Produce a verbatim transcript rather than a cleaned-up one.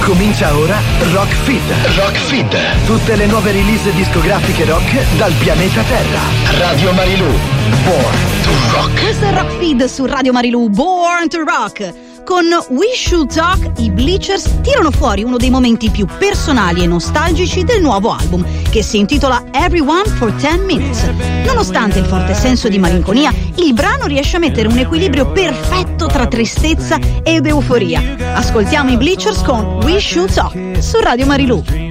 Comincia ora Rock Feed. Rock Feed. Tutte le nuove release discografiche rock dal pianeta Terra. Radio Marilù. Born to Rock. Questo è Rock Feed su Radio Marilù. Born to Rock. Con We Should Talk, i Bleachers tirano fuori uno dei momenti più personali e nostalgici del nuovo album, che si intitola Everyone for ten minutes. Nonostante il forte senso di malinconia, il brano riesce a mettere un equilibrio perfetto tra tristezza ed euforia. Ascoltiamo i Bleachers con We Should Talk su Radio Marilù.